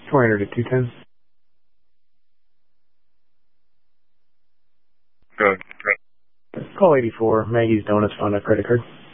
400 to 210. Good. Call 84, Maggie's Donuts Fund, a credit card.